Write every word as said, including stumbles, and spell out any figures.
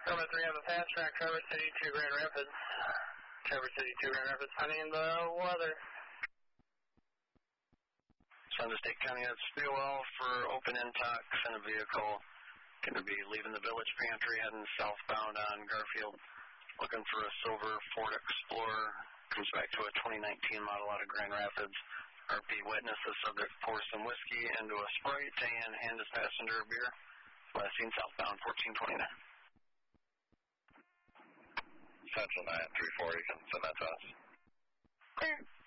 Cover three, have a fast track, Traverse City to Grand Rapids. Traverse City to Grand Rapids, pending the weather. Send to State County, that's Stillwell for open intox in a vehicle. Going to be leaving the Village Pantry, heading southbound on Garfield. Looking for a silver Ford Explorer. Comes back to a twenty nineteen model out of Grand Rapids. R P witness, the subject pour some whiskey into a Sprite and hand his passenger a beer. Last seen southbound fourteen twenty-nine. Central nine three four, you can send that to us. Clear.